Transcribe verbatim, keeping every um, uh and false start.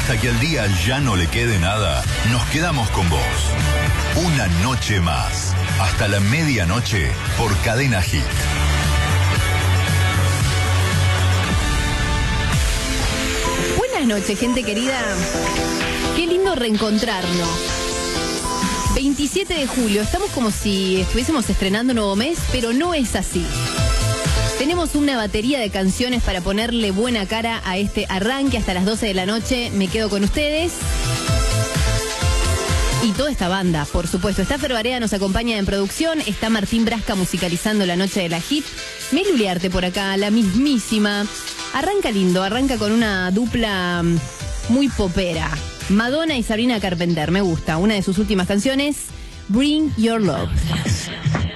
Hasta que al día ya no le quede nada, nos quedamos con vos. Una noche más. Hasta la medianoche por Cadena Hit. Buenas noches, gente querida. Qué lindo reencontrarnos. veintisiete de julio, estamos como si estuviésemos estrenando un nuevo mes, pero no es así. Tenemos una batería de canciones para ponerle buena cara a este arranque. Hasta las doce de la noche me quedo con ustedes. Y toda esta banda, por supuesto. Está Fer Barea, nos acompaña en producción. Está Martín Brasca musicalizando la noche de la hit. Meli Uliarte por acá, la mismísima. Arranca lindo, arranca con una dupla muy popera. Madonna y Sabrina Carpenter, me gusta. Una de sus últimas canciones, Bring Your Love.